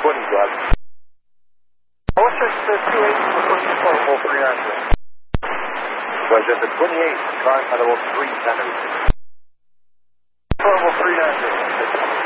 Blood. What's this 28 portable 300? Was it the 28 car at about 3 centers? Portable 300.